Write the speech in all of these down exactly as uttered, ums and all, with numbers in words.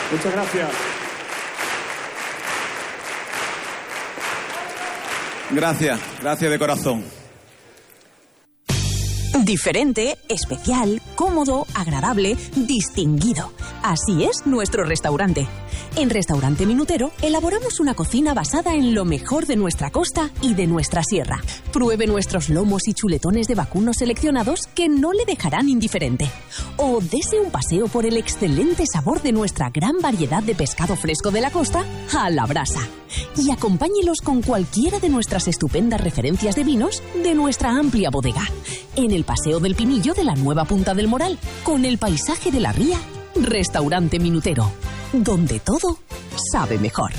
Muchas gracias. Gracias, gracias de corazón. Diferente, especial, cómodo, agradable, distinguido. Así es nuestro restaurante. En Restaurante Minutero elaboramos una cocina basada en lo mejor de nuestra costa y de nuestra sierra. Pruebe nuestros lomos y chuletones de vacuno seleccionados que no le dejarán indiferente. O dese un paseo por el excelente sabor de nuestra gran variedad de pescado fresco de la costa a la brasa. Y acompáñelos con cualquiera de nuestras estupendas referencias de vinos de nuestra amplia bodega. En el Paseo del Pinillo de la nueva Punta del Moral, con el paisaje de la ría, Restaurante Minutero, donde todo sabe mejor.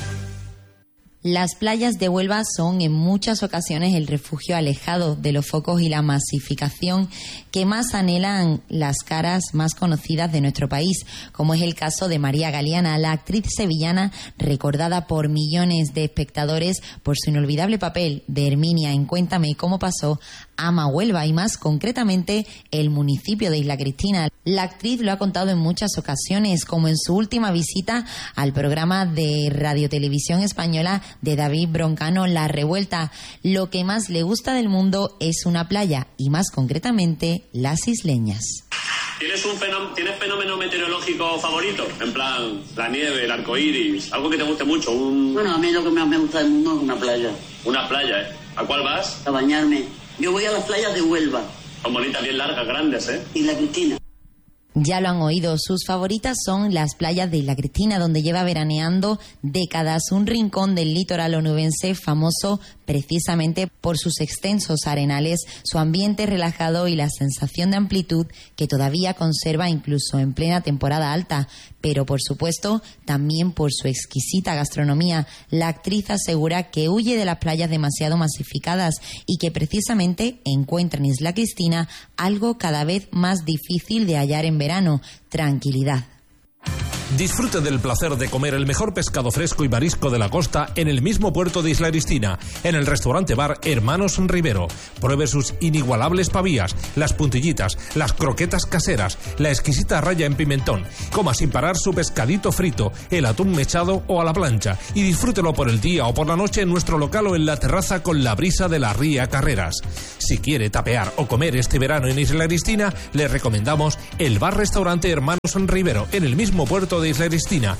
Las playas de Huelva son en muchas ocasiones el refugio alejado de los focos y la masificación que más anhelan las caras más conocidas de nuestro país, como es el caso de María Galeana, la actriz sevillana recordada por millones de espectadores por su inolvidable papel de Herminia en Cuéntame cómo pasó, ama Huelva y más concretamente el municipio de Isla Cristina. La actriz lo ha contado en muchas ocasiones, como en su última visita al programa de Radiotelevisión Española de David Broncano, La Revuelta. Lo que más le gusta del mundo es una playa y más concretamente las isleñas. ¿Tienes un fenómeno, ¿tienes fenómeno meteorológico favorito? En plan, la nieve, el arco iris, algo que te guste mucho. Un... Bueno, a mí lo que más me gusta del mundo es una playa. Una playa, ¿eh? ¿A cuál vas? A bañarme. Yo voy a las playas de Huelva. Son bonitas, bien largas, grandes, ¿eh? Isla Cristina. Ya lo han oído, sus favoritas son las playas de Isla Cristina, donde lleva veraneando décadas, un rincón del litoral onubense famoso precisamente por sus extensos arenales, su ambiente relajado y la sensación de amplitud que todavía conserva incluso en plena temporada alta, pero por supuesto también por su exquisita gastronomía. La actriz asegura que huye de las playas demasiado masificadas y que precisamente encuentra en Isla Cristina algo cada vez más difícil de hallar en verano: tranquilidad. Disfrute del placer de comer el mejor pescado fresco y marisco de la costa en el mismo puerto de Isla Cristina, en el restaurante bar Hermanos Rivero. Pruebe sus inigualables pavías, las puntillitas, las croquetas caseras, la exquisita raya en pimentón. Coma sin parar su pescadito frito, el atún mechado o a la plancha, y disfrútelo por el día o por la noche en nuestro local o en la terraza con la brisa de la ría Carreras. Si quiere tapear o comer este verano en Isla Cristina, le recomendamos el bar-restaurante Hermanos Rivero, en el mismo puerto de Isla Cristina.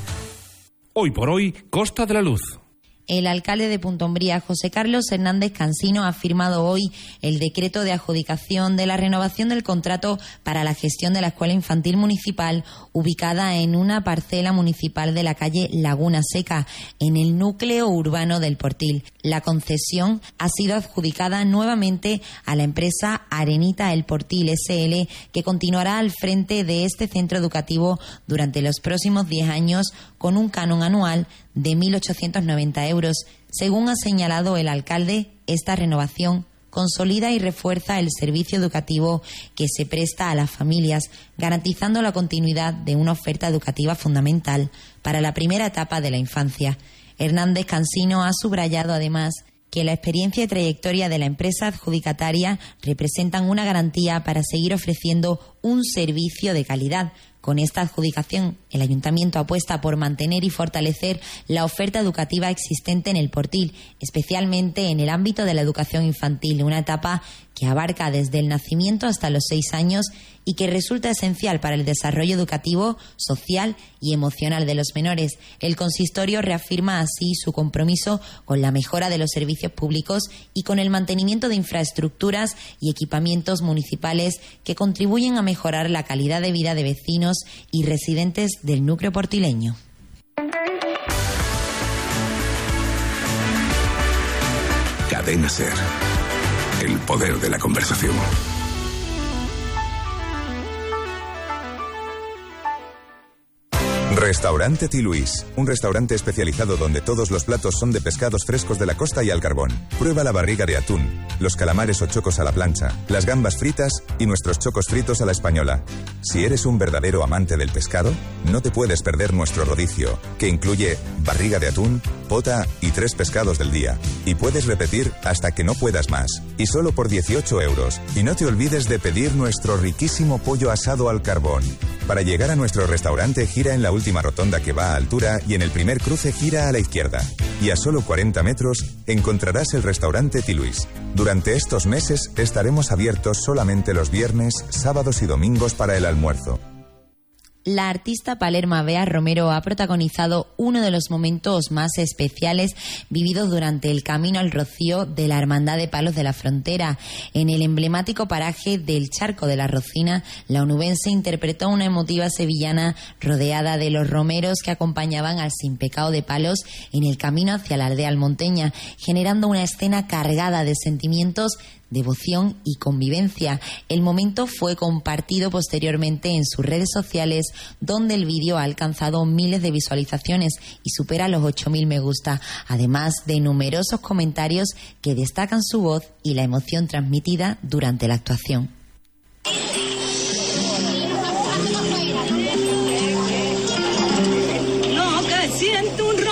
Hoy por hoy, Costa de la Luz. El alcalde de Punta Umbría, José Carlos Hernández Cansino, ha firmado hoy el decreto de adjudicación de la renovación del contrato para la gestión de la Escuela Infantil Municipal, ubicada en una parcela municipal de la calle Laguna Seca, en el núcleo urbano del Portil. La concesión ha sido adjudicada nuevamente a la empresa Arenita El Portil S L, que continuará al frente de este centro educativo durante los próximos diez años con un canon anual de mil ochocientos noventa euros. Según ha señalado el alcalde, esta renovación consolida y refuerza el servicio educativo que se presta a las familias, garantizando la continuidad de una oferta educativa fundamental para la primera etapa de la infancia. Hernández Cansino ha subrayado además que la experiencia y trayectoria de la empresa adjudicataria representan una garantía para seguir ofreciendo un servicio de calidad. Con esta adjudicación, el Ayuntamiento apuesta por mantener y fortalecer la oferta educativa existente en el Portil, especialmente en el ámbito de la educación infantil, una etapa que abarca desde el nacimiento hasta los seis años y que resulta esencial para el desarrollo educativo, social y emocional de los menores. El consistorio reafirma así su compromiso con la mejora de los servicios públicos y con el mantenimiento de infraestructuras y equipamientos municipales que contribuyen a mejorar la calidad de vida de vecinos y residentes del núcleo portileño. Cadena SER. El poder de la conversación. Restaurante Ti Luis, un restaurante especializado donde todos los platos son de pescados frescos de la costa y al carbón. Prueba la barriga de atún, los calamares o chocos a la plancha, las gambas fritas y nuestros chocos fritos a la española. Si eres un verdadero amante del pescado, no te puedes perder nuestro rodicio, que incluye barriga de atún, pota y tres pescados del día. Y puedes repetir hasta que no puedas más. Y solo por dieciocho euros. Y no te olvides de pedir nuestro riquísimo pollo asado al carbón. Para llegar a nuestro restaurante, gira en la última rotonda que va a altura y en el primer cruce gira a la izquierda. Y a solo cuarenta metros encontrarás el restaurante Tiluis. Durante estos meses estaremos abiertos solamente los viernes, sábados y domingos para el almuerzo. La artista palerma Bea Romero ha protagonizado uno de los momentos más especiales vividos durante el Camino al Rocío de la Hermandad de Palos de la Frontera. En el emblemático paraje del Charco de la Rocina, la onubense interpretó una emotiva sevillana rodeada de los romeros que acompañaban al Sin Pecado de Palos en el camino hacia la aldea almonteña, generando una escena cargada de sentimientos, devoción y convivencia. El momento fue compartido posteriormente en sus redes sociales, donde el vídeo ha alcanzado miles de visualizaciones y supera los ocho mil me gusta, además de numerosos comentarios que destacan su voz y la emoción transmitida durante la actuación. No, que siento un